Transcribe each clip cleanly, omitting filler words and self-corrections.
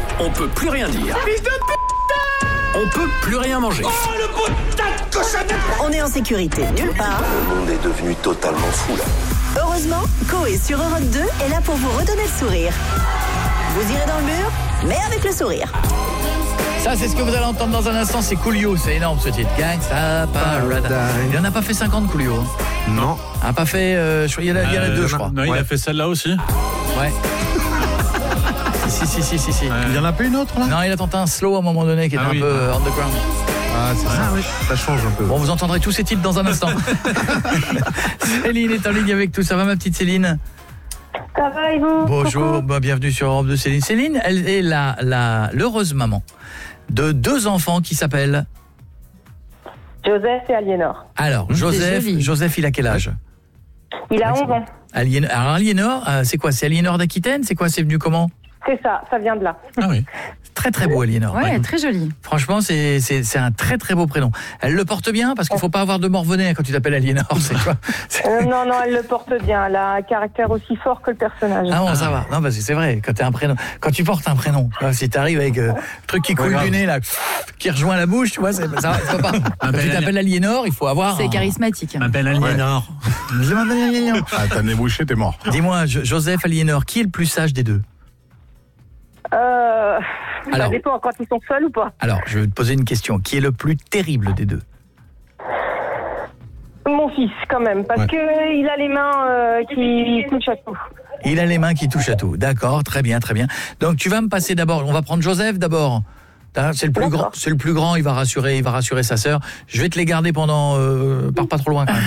on peut plus rien dire. On peut plus rien manger. Oh, le putain de cochonnette! On est en sécurité nulle part. Le monde est devenu totalement fou là. Heureusement, Coé sur Europe 2 est là pour vous redonner le sourire. Vous irez dans le mur, mais avec le sourire. Ça, c'est ce que vous allez entendre dans un instant, c'est Coolio, c'est énorme ce titre. Gangsta Paradise. Il en a pas fait 50 Coolio. Hein. Non. Il a pas fait, il y en a deux, je crois. Non, il a fait celle-là aussi. Ouais. Si. Il y en a pas une autre là? Non, il a tenté un slow à un moment donné qui était un peu underground. Ah, c'est ça, oui. Ça change un peu. Bon, vous entendrez tous ces titres dans un instant. Céline est en ligne avec tout. Ça va, ma petite Céline? Ça va et vous? Bonjour, bienvenue sur Europe 2 Céline. Céline, elle est l'heureuse maman de 2 enfants qui s'appellent Joseph et Aliénor. Alors, Joseph, il a quel âge? Il a 11 ans. Alors, Aliénor, c'est quoi? C'est Aliénor d'Aquitaine? C'est quoi? C'est venu comment? C'est ça vient de là. Ah oui. Très très beau, Aliénor. Ouais, très joli. Franchement, c'est un très très beau prénom. Elle le porte bien parce qu'il faut pas avoir de Morvenay quand tu t'appelles Aliénor, c'est quoi? Non, elle le porte bien. Elle a un caractère aussi fort que le personnage. Ah bon, ça va. Non, parce que c'est vrai, quand tu portes un prénom, si t'arrives avec le truc qui coule du nez là, qui rejoint la bouche, tu vois, ça va pas. Quand tu t'appelles Aliénor, il faut avoir. C'est charismatique. M'appelle Aliénor. Je m'appelle Aliénor. Ah, t'as nez bouché, t'es mort. Dis-moi, Joseph, Aliénor, qui est le plus sage des deux? Ça dépend quand ils sont seuls ou pas. Alors, je vais te poser une question. Qui est le plus terrible des deux? Mon fils, quand même, parce que il a les mains qui touchent à tout. Il a les mains qui touchent à tout. D'accord, très bien. Donc, tu vas me passer d'abord. On va prendre Joseph d'abord. C'est le plus grand. C'est le plus grand. Il va rassurer sa sœur. Je vais te les garder pendant. Pars pas trop loin quand même.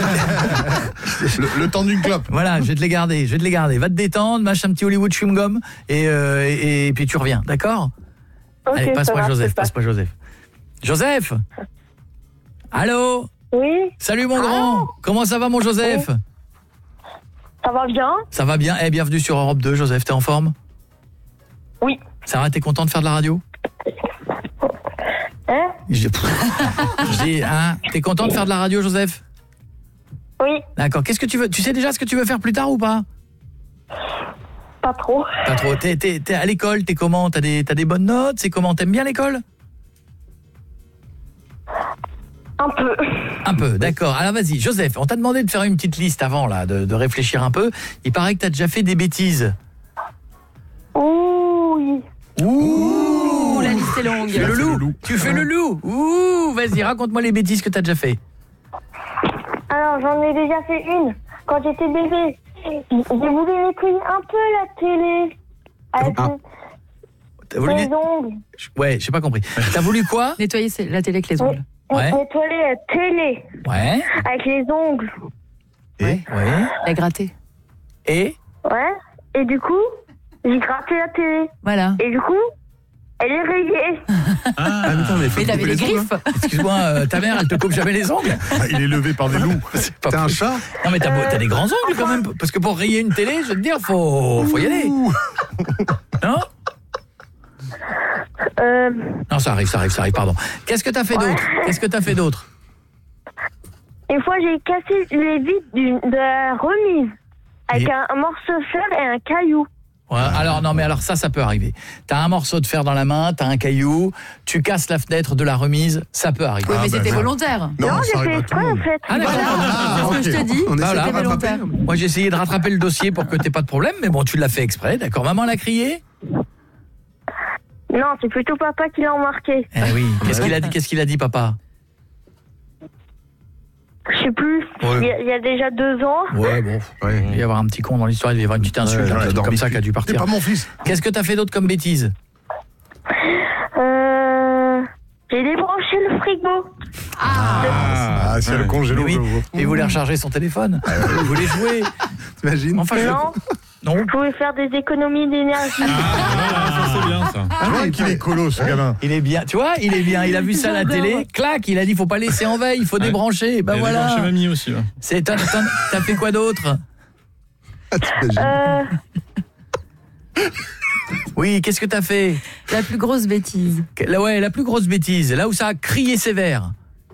le temps d'une clope. Voilà, je vais te les garder. Va te détendre, mâche un petit Hollywood chewing gum et puis tu reviens, d'accord? Okay, allez, passe-moi Joseph. Joseph. Allô? Oui. Salut mon grand. Comment ça va mon Joseph? Oui. Ça va bien. Ça va bien. Bienvenue sur Europe 2, Joseph. T'es en forme? Oui. Sarah, t'es content de faire de la radio? Hein? T'es content de faire de la radio, Joseph? Oui. D'accord. Qu'est-ce que tu veux? Tu sais déjà ce que tu veux faire plus tard ou pas? Pas trop. Pas trop. T'es à l'école, t'es comment? T'as des bonnes notes? C'est comment? T'aimes bien l'école? Un peu, d'accord. Alors vas-y, Joseph, on t'a demandé de faire une petite liste avant là, de réfléchir un peu. Il paraît que t'as déjà fait des bêtises. Oui. Ouh, la liste est longue. Le loup. Tu fais le loup. Ouh, vas-y, raconte-moi les bêtises que t'as déjà fait. Alors, j'en ai déjà fait une quand j'étais bébé. J'ai voulu nettoyer un peu la télé avec les ongles. Ouais, j'ai pas compris. T'as voulu quoi? Nettoyer la télé avec les ongles. Ouais. Nettoyer la télé. Ouais. Avec les ongles. Ouais. La gratter. Et du coup, j'ai gratté la télé. Voilà. Et du coup, elle est rayée. Mais t'avais les griffes. Excuse-moi, ta mère, elle te coupe jamais les ongles? Il est levé par des loups. T'es un chat? Non mais t'as des grands ongles quand même. Parce que pour rayer une télé, je veux te dire, faut y aller. Non? Non, ça arrive, pardon. Qu'est-ce que t'as fait d'autre? Une fois, j'ai cassé les vitres de la remise avec un morceau de fer et un caillou. Ouais, alors ça peut arriver. T'as un morceau de fer dans la main, t'as un caillou, tu casses la fenêtre de la remise, ça peut arriver. Oui, mais c'était volontaire. Non, j'ai fait exprès en fait. Ah d'accord, c'est ce que je te dis. C'était volontaire. Moi j'ai essayé de rattraper le dossier pour que t'aies pas de problème, mais bon, tu l'as fait exprès, d'accord. Maman l'a crié? Non, c'est plutôt papa qui l'a remarqué. Eh oui, qu'est-ce qu'il a dit papa? Je sais plus, il y a déjà 2 ans. Ouais, bon, il va y avoir un petit con dans l'histoire, il va y avoir une petite insulte, un truc comme ça qui a dû partir. C'est pas mon fils. Qu'est-ce que t'as fait d'autre comme bêtise? J'ai débranché le frigo. C'est le congélo. Oui. Il voulait recharger son téléphone. Il voulait jouer. T'imagines? Enfin, non. Vous pouvez faire des économies d'énergie. Ça c'est bien ça. Il est écolo ce gamin. Il est bien, tu vois, il est bien. Il a vu ça à la télé, clac, il a dit faut pas laisser en veille, il faut débrancher. Bah voilà. Chez mamie aussi. T'as fait quoi d'autre? Oui, qu'est-ce que t'as fait? La plus grosse bêtise. La plus grosse bêtise, là où ça a crié sévère.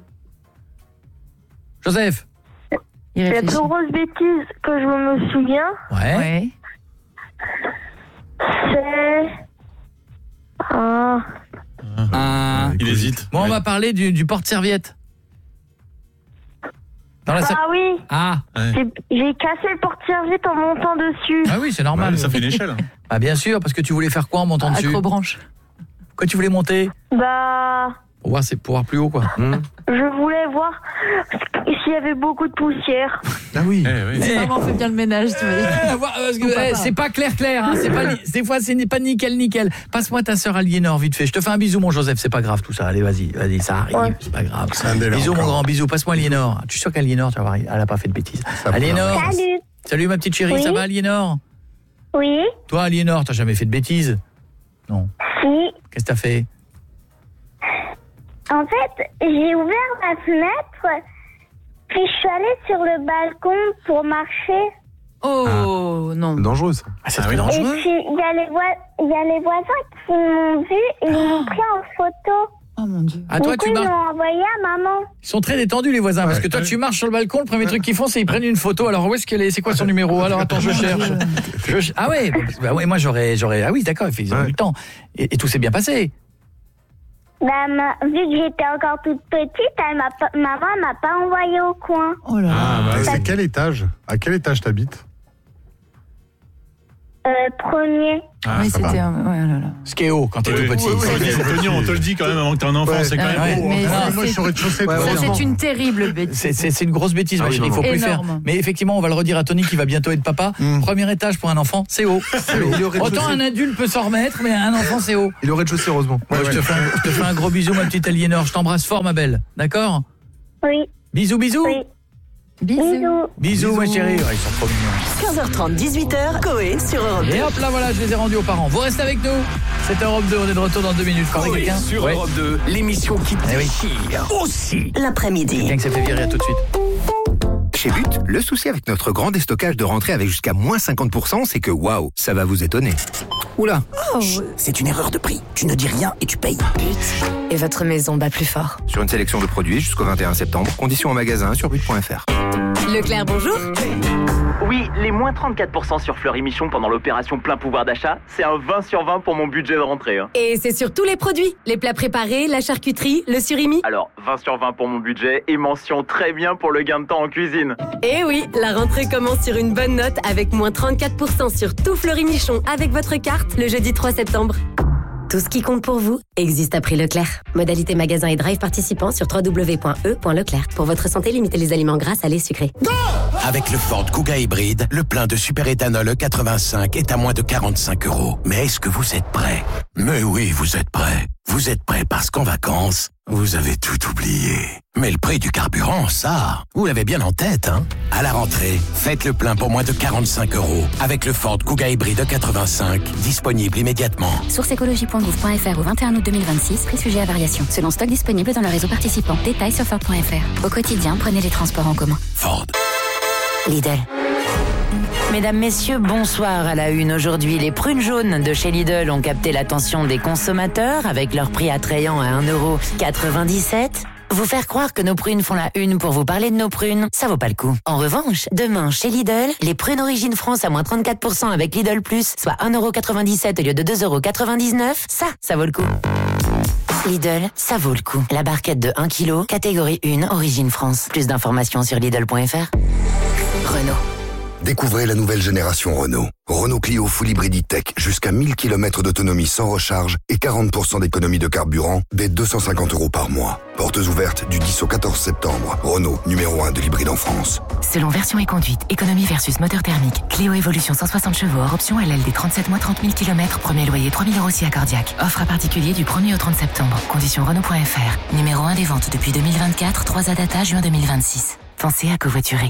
Joseph. La plus grosse bêtise que je me souviens, Ouais. c'est J'hésite. Bon, on va parler du porte-serviette. Oui. Ah. J'ai cassé le porte-serviette en montant dessus. Ah oui, c'est normal. Ouais, ça fait une échelle. Ah bien sûr, parce que tu voulais faire quoi en montant dessus? Acrobranche. Pourquoi tu voulais monter? Pour voir plus haut, quoi. Je voulais voir s'il y avait beaucoup de poussière. Ah oui. C'est vraiment fait bien le ménage, tu vois. Parce que c'est pas clair, hein. C'est pas des fois c'est pas nickel. Passe-moi ta sœur Aliénor vite fait. Je te fais un bisou mon Joseph, c'est pas grave tout ça. Allez, vas-y, ça arrive, c'est pas grave. Bisous mon grand, bisou. Passe-moi Aliénor. Tu es sûr qu'Aliénor, tu vas voir, elle a pas fait de bêtises. Aliénor. Salut ma petite chérie, oui. Ça va Aliénor? Oui. Toi Aliénor, t'as jamais fait de bêtises? Non. Si. Qu'est-ce que t'as fait? En fait, j'ai ouvert ma fenêtre, puis je suis allée sur le balcon pour marcher. Oh, non. Dangereux, ça. C'est très dangereux. Et puis, il y a les voisins qui m'ont vu et ils m'ont pris en photo. Oh mon Dieu. Ah, toi, du coup, ils m'ont envoyé à maman. Ils sont très détendus les voisins, parce que toi tu marches sur le balcon, le premier truc qu'ils font c'est ils prennent une photo. Alors où est-ce qu'elle est? C'est quoi son numéro? Alors attends, je cherche. Ah ouais, moi j'aurais ah oui, d'accord, ils ont du temps. Et tout s'est bien passé. Vu que j'étais encore toute petite, maman m'a pas envoyée au coin. Oh là là. C'est quel étage? À quel étage t'habites? Premier. Oui, c'était ouais, là. Ce qui est haut quand t'es tout petit. Tony, on te le dit quand même avant que t'aies un enfant, c'est quand même haut. Mais moi je suis au rez-de-chaussée. c'est une terrible bêtise. C'est une grosse bêtise, ma chérie, il faut plus faire. Mais effectivement, on va le redire à Tony qui va bientôt être papa. Premier étage pour un enfant, c'est haut. Autant un adulte peut s'en remettre, mais un enfant c'est haut. Il est au rez-de-chaussée, heureusement. Je te fais un gros bisou, ma petite Aliénor. Je t'embrasse fort, ma belle. D'accord? Oui. Bisous. Oui. Bisous, ma chérie. Ils sont trop mignons. 15h30, 18h, Coé sur Europe 2. Et hop là, voilà, je les ai rendus aux parents. Vous restez avec nous. C'est Europe 2, on est de retour dans 2 minutes. Coé sur Europe 2, l'émission qui déchire aussi l'après-midi. Quelqu'un qui s'est fait virer, à tout de suite. Chez But, le souci avec notre grand déstockage de rentrée avec jusqu'à moins 50%, c'est que waouh, ça va vous étonner. Oula. Chut, c'est une erreur de prix. Tu ne dis rien et tu payes. But. Et votre maison bat plus fort. Sur une sélection de produits jusqu'au 21 septembre. Conditions en magasin sur but.fr. Leclerc, bonjour. Oui, les moins 34% sur Fleury Michon pendant l'opération plein pouvoir d'achat, c'est un 20 sur 20 pour mon budget de rentrée. Et c'est sur tous les produits. Les plats préparés, la charcuterie, le surimi. Alors, 20 sur 20 pour mon budget et mention très bien pour le gain de temps en cuisine. Et oui, la rentrée commence sur une bonne note avec moins 34% sur tout Fleury Michon avec votre carte le jeudi 3 septembre. Tout ce qui compte pour vous existe à prix Leclerc. Modalité magasin et drive participants sur www.e.leclerc. Pour votre santé, limitez les aliments gras, salés, sucrés. Avec le Ford Kuga hybride, le plein de super-éthanol E85 est à moins de 45 €. Mais est-ce que vous êtes prêts? Mais oui, vous êtes prêts. Vous êtes prêts parce qu'en vacances, vous avez tout oublié. Mais le prix du carburant, ça, vous l'avez bien en tête, hein? À la rentrée, faites le plein pour moins de 45 € avec le Ford Kuga hybride E85, disponible immédiatement. Source écologie.gouv.fr au 21 août 2026, prix sujet à variation. Selon stock disponible dans le réseau participant. Détails sur Ford.fr. Au quotidien, prenez les transports en commun. Ford. Lidl. Mesdames, messieurs, bonsoir à la une. Aujourd'hui, les prunes jaunes de chez Lidl ont capté l'attention des consommateurs avec leur prix attrayant à 1,97 €. Vous faire croire que nos prunes font la une pour vous parler de nos prunes, ça vaut pas le coup. En revanche, demain, chez Lidl, les prunes Origine France à moins 34% avec Lidl Plus, soit 1,97 € au lieu de 2,99 €, ça vaut le coup. Lidl, ça vaut le coup. La barquette de 1 kg, catégorie 1, Origine France. Plus d'informations sur Lidl.fr. Renault. Découvrez la nouvelle génération Renault. Renault Clio Full Hybrid E-Tech, jusqu'à 1000 km d'autonomie sans recharge et 40% d'économie de carburant dès 250 € par mois. Portes ouvertes du 10 au 14 septembre. Renault, numéro 1 de l'hybride en France. Selon version et conduite, économie versus moteur thermique. Clio Evolution 160 chevaux hors option LLD 37 mois 30 000 km. Premier loyer 3 000 € si accordiaque. Offre à particulier du 1er au 30 septembre. Conditions Renault.fr. Numéro 1 des ventes depuis 2024, 3 à data juin 2026. Pensez à covoiturer.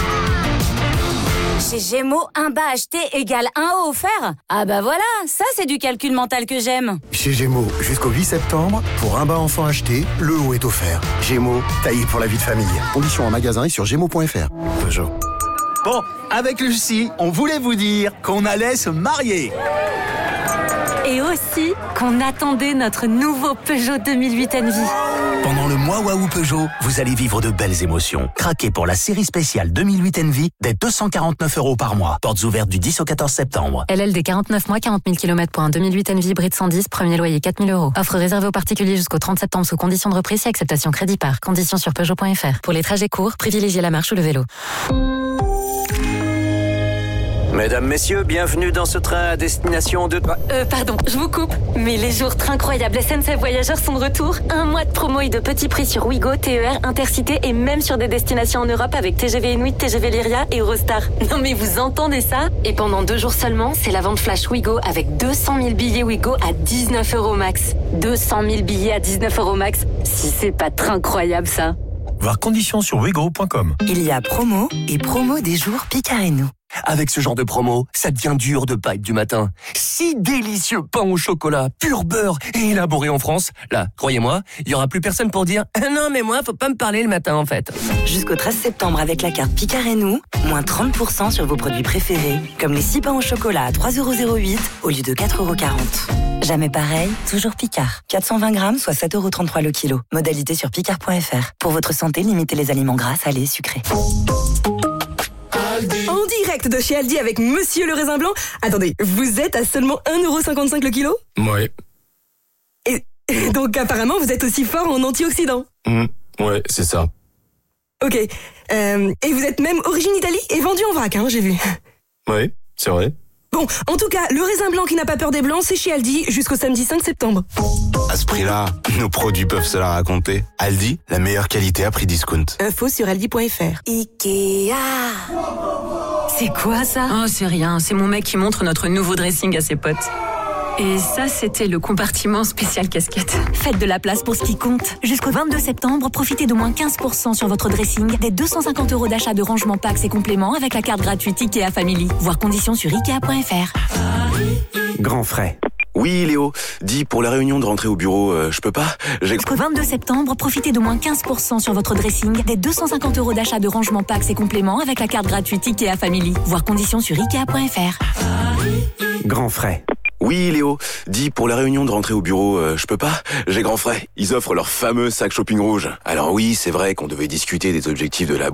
Chez Gémeaux, un bas acheté égale un haut offert. Ah bah voilà, ça c'est du calcul mental que j'aime. Chez Gémeaux, jusqu'au 8 septembre, pour un bas enfant acheté, le haut est offert. Gémeaux, taillé pour la vie de famille. Conditions en magasin et sur Gémeaux.fr. Peugeot. Bon, avec Lucie, on voulait vous dire qu'on allait se marier. Et aussi qu'on attendait notre nouveau Peugeot 2008 Envie. Pendant le mois Waouh Peugeot, vous allez vivre de belles émotions. Craquez pour la série spéciale 2008 Envy dès 249 € par mois. Portes ouvertes du 10 au 14 septembre. LLD 49 mois, 40 000 km pour un 2008 Envy hybride 110, premier loyer 4 000 €. Offre réservée aux particuliers jusqu'au 30 septembre sous conditions de reprise et acceptation crédit par. Conditions sur Peugeot.fr. Pour les trajets courts, privilégiez la marche ou le vélo. Mesdames, messieurs, bienvenue dans ce train à destination de... Pardon, je vous coupe. Mais les jours incroyables SNCF Voyageurs sont de retour. 1 mois de promo et de petits prix sur Ouigo, TER, Intercité et même sur des destinations en Europe avec TGV Inuit, TGV Lyria et Eurostar. Non mais vous entendez ça? Et pendant 2 jours seulement, c'est la vente flash Ouigo avec 200 000 billets Ouigo à 19 € max. 200 000 billets à 19 € max. Si c'est pas très incroyable ça. Voir conditions sur ouigo.com. Il y a promo et promo des jours Picard et nous. Avec ce genre de promo, ça devient dur de pas être du matin. 6 délicieux pains au chocolat, pur beurre et élaboré en France. Là, croyez-moi, il y aura plus personne pour dire « Non mais moi, faut pas me parler le matin en fait ». Jusqu'au 13 septembre avec la carte Picard et nous, moins 30% sur vos produits préférés, comme les 6 pains au chocolat à 3,08 € au lieu de 4,40 €. Jamais pareil, toujours Picard. 420 grammes, soit 7,33 € le kilo. Modalité sur picard.fr. Pour votre santé, limitez les aliments gras, salés, sucrés. En direct de chez Aldi avec Monsieur le Raisin Blanc. Attendez, vous êtes à seulement 1,55 € le kilo? Ouais. Et donc apparemment vous êtes aussi fort en antioxydants. Ouais, c'est ça. Ok. Et vous êtes même origine Italie et vendu en vrac, hein, j'ai vu. Ouais, c'est vrai. Bon, en tout cas, le raisin blanc qui n'a pas peur des blancs, c'est chez Aldi jusqu'au samedi 5 septembre. À ce prix-là, nos produits peuvent se la raconter. Aldi, la meilleure qualité à prix discount. Info sur aldi.fr. Ikea. C'est quoi ça? Oh, c'est rien. C'est mon mec qui montre notre nouveau dressing à ses potes. Et ça, c'était le compartiment spécial casquette. Faites de la place pour ce qui compte. Jusqu'au 22 septembre, profitez de moins 15% sur votre dressing, des 250 € d'achat de rangement packs et compléments avec la carte gratuite Ikea Family. Voir conditions sur Ikea.fr. Grand frais. Oui, Léo. Dis, pour la réunion de rentrée au bureau, je peux pas? Jusqu'au 22 septembre, profitez de moins 15% sur votre dressing, des 250 € d'achat de rangement packs et compléments avec la carte gratuite Ikea Family. Voir conditions sur Ikea.fr. Grand frais. Oui, Léo. Dis, pour la réunion de rentrée au bureau, je peux pas? J'ai grand frais. Ils offrent leur fameux sac shopping rouge. Alors oui, c'est vrai qu'on devait discuter des objectifs de la